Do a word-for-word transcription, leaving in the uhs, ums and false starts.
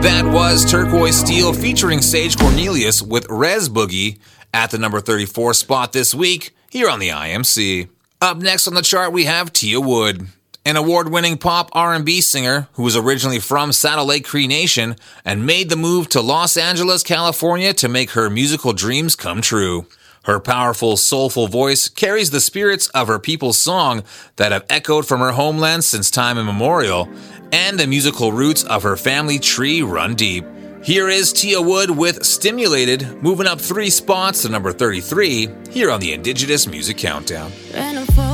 That was Turquoise Steel featuring Sage Cornelius with Res Boogie at the number thirty-four spot this week here on the I M C. Up next on the chart, we have Tia Wood, an award-winning pop R and B singer who was originally from Saddle Lake Cree Nation and made the move to Los Angeles, California to make her musical dreams come true. Her powerful, soulful voice carries the spirits of her people's song that have echoed from her homeland since time immemorial, and the musical roots of her family tree run deep. Here is Tia Wood with Stimulated, moving up three spots to number thirty-three here on the Indigenous Music Countdown.